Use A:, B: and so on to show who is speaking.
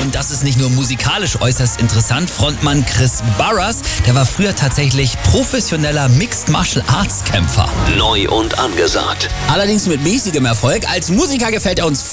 A: Und das ist nicht nur musikalisch äußerst interessant. Frontmann Chris Burrus, der war früher tatsächlich professioneller Mixed Martial Arts Kämpfer.
B: Neu und angesagt.
A: Allerdings mit mäßigem Erfolg. Als Musiker gefällt er uns